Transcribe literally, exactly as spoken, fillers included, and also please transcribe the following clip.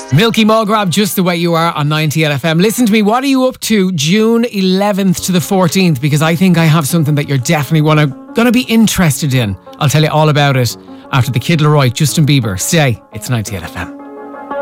Milky Mulgrab, Just the Way You Are on ninety L F M. Listen to me, what are you up to June eleventh to the fourteenth? Because I think I have something that you're definitely wanna, gonna be interested in. I'll tell you all about it after the Kid Laroi, Justin Bieber. Stay, it's ninety L F M.